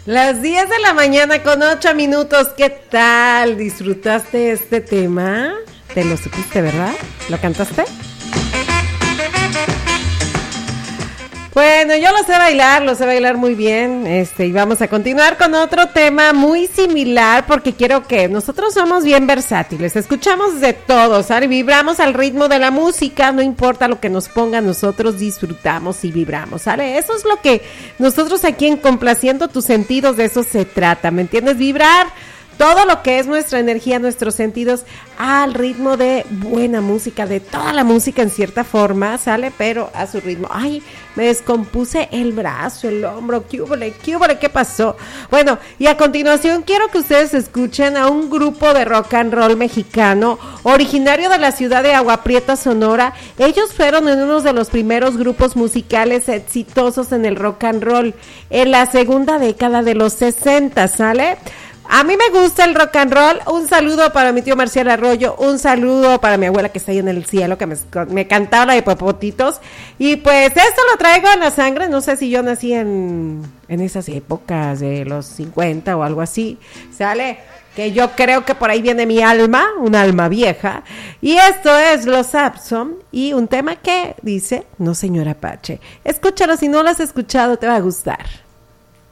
Las 10 de la mañana con 8 minutos. ¿Qué tal? ¿Disfrutaste este tema? Te lo supiste, ¿verdad? ¿Lo cantaste? Bueno, yo lo sé bailar muy bien, y vamos a continuar con otro tema muy similar, porque quiero que nosotros somos bien versátiles, escuchamos de todo, ¿sabes? Vibramos al ritmo de la música, no importa lo que nos ponga, nosotros disfrutamos y vibramos, ¿sale? Eso es lo que nosotros aquí en Complaciendo Tus Sentidos, de eso se trata, ¿me entiendes? Vibrar todo lo que es nuestra energía, nuestros sentidos, al ritmo de buena música, de toda la música en cierta forma, ¿sale? Pero a su ritmo. Ay, me descompuse el brazo, el hombro, ¿qué húbole? ¿Qué pasó? Bueno, y a continuación quiero que ustedes escuchen a un grupo de rock and roll mexicano, originario de la ciudad de Agua Prieta, Sonora. Ellos fueron en uno de los primeros grupos musicales exitosos en el rock and roll, en la segunda década de los 60, ¿sale? A mí me gusta el rock and roll. Un saludo para mi tío Marcial Arroyo, un saludo para mi abuela que está ahí en el cielo, que me cantaba la de Popotitos. Y pues esto lo traigo en la sangre. No sé si yo nací en esas épocas de los 50 o algo así, ¿sale? Que yo creo que por ahí viene mi alma, un alma vieja. Y esto es Los Absom y un tema que dice No Señor Apache. Escúchalo, si no lo has escuchado te va a gustar.